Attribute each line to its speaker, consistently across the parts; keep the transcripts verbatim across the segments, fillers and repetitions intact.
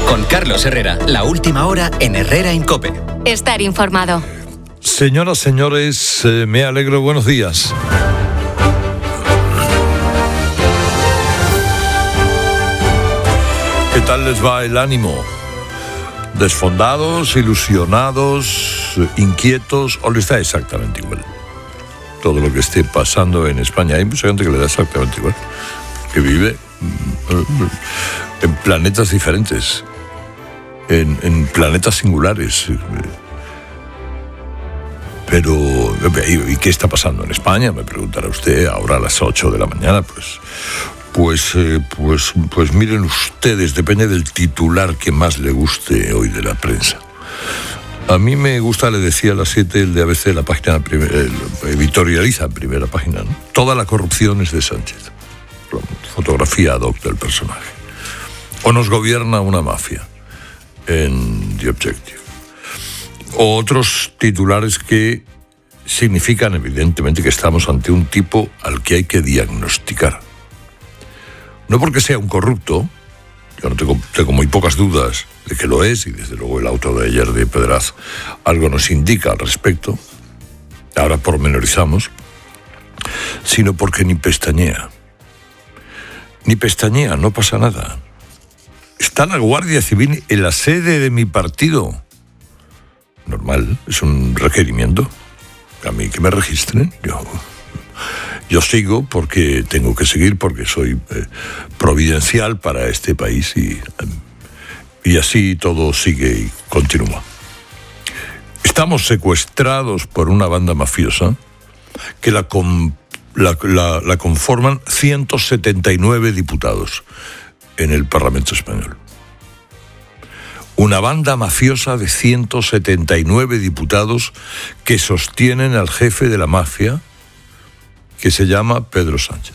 Speaker 1: Con Carlos Herrera, la última hora en Herrera en COPE.
Speaker 2: Estar informado.
Speaker 3: Señoras, señores, eh, me alegro, buenos días. ¿Qué tal les va el ánimo? ¿Desfondados, ilusionados, inquietos o les da exactamente igual? Todo lo que esté pasando en España. Hay mucha gente que le da exactamente igual, que vive en planetas diferentes, en, en planetas singulares. Pero, ¿y qué está pasando en España? Me preguntará usted ahora a las ocho de la mañana. Pues, pues, eh, pues, pues miren ustedes, depende del titular que más le guste hoy de la prensa. A mí me gusta, le decía a las siete, el de A B C, la página, el editorializa en primera página, ¿no? Toda la corrupción es de Sánchez. Fotografía ad hoc del personaje. O nos gobierna una mafia en The Objective. O otros titulares que significan evidentemente que estamos ante un tipo al que hay que diagnosticar. No porque sea un corrupto, yo no tengo, tengo muy pocas dudas de que lo es, y desde luego el auto de ayer de Pedraz algo nos indica al respecto, ahora pormenorizamos, sino porque ni pestañea. Ni pestañea, no pasa nada. Está la Guardia Civil en la sede de mi partido. Normal, es un requerimiento. A mí que me registren, yo, yo sigo porque tengo que seguir, porque soy eh, providencial para este país y, y así todo sigue y continúa. Estamos secuestrados por una banda mafiosa que la, com, la, la, la conforman ciento setenta y nueve diputados en el Parlamento Español. Una banda mafiosa de ciento setenta y nueve diputados que sostienen al jefe de la mafia, que se llama Pedro Sánchez.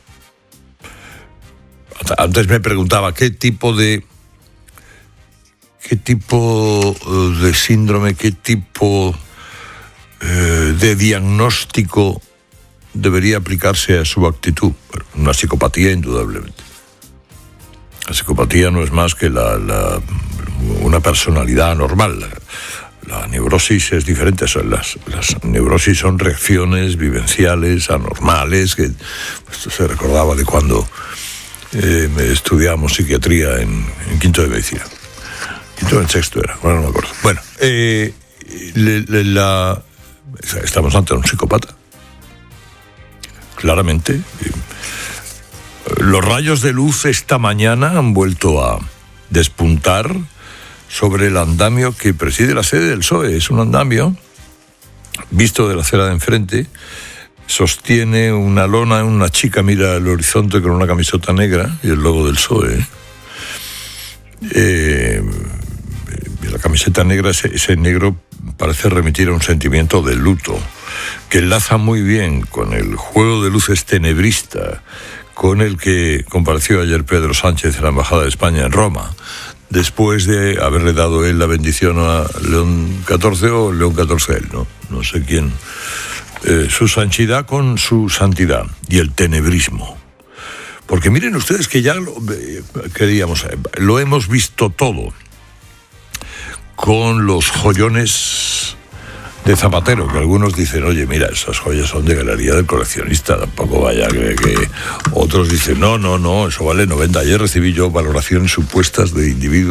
Speaker 3: Antes me preguntaba qué tipo de qué tipo de síndrome, qué tipo eh, de diagnóstico debería aplicarse a su actitud. Bueno, una psicopatía, indudablemente. La psicopatía no es más que la, la una personalidad anormal. La, la neurosis es diferente. Las, las neurosis son reacciones vivenciales, anormales, que esto se recordaba de cuando eh, estudiábamos psiquiatría en, en quinto de medicina. Quinto en sexto era, bueno, no me acuerdo. Bueno, eh, le, le, la, estamos ante un psicópata. Claramente. Eh, los rayos de luz esta mañana han vuelto a despuntar sobre el andamio que preside la sede del P S O E. Es un andamio visto de la acera de enfrente, sostiene una lona, una chica mira al horizonte con una camiseta negra y el logo del P S O E. Eh, la camiseta negra, ese, ese negro parece remitir a un sentimiento de luto que enlaza muy bien con el juego de luces tenebrista con el que compareció ayer Pedro Sánchez en la Embajada de España en Roma, después de haberle dado él la bendición a León catorce o León catorce él, no, no sé quién, eh, su santidad con su santidad y el tenebrismo. Porque miren ustedes que ya lo, eh, queríamos, eh, lo hemos visto todo con los joyones de Zapatero, que algunos dicen, oye, mira, esas joyas son de Galería del Coleccionista, tampoco vaya que, que... Otros dicen, no, no, no, eso vale noventa. Ayer recibí yo valoraciones supuestas de individuos